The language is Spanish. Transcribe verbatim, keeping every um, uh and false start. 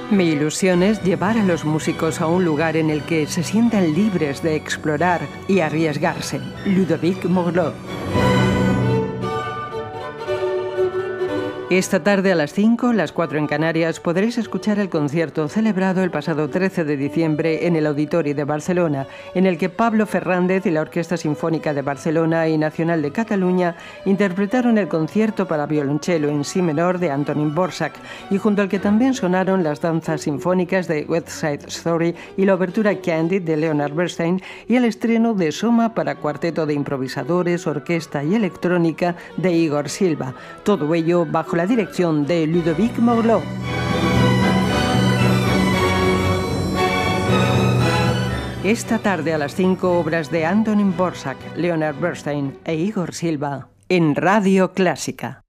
Mi ilusión es llevar a los músicos a un lugar en el que se sientan libres de explorar y arriesgarse. Ludovic Morlot. Esta tarde a las cinco, las cuatro en Canarias, podréis escuchar el concierto celebrado el pasado trece de diciembre en el Auditori de Barcelona, en el que Pablo Fernández y la Orquesta Sinfónica de Barcelona y Nacional de Cataluña interpretaron el concierto para violonchelo en si menor de Antonín Dvořák, y junto al que también sonaron las danzas sinfónicas de West Side Story y la obertura Candid de Leonard Bernstein, y el estreno de Soma para cuarteto de improvisadores, orquesta y electrónica de Igor Silva. Todo ello bajo la dirección de Ludovic Morlot. Esta tarde a las cinco, obras de Antonín Dvořák, Leonard Bernstein e Igor Silva en Radio Clásica.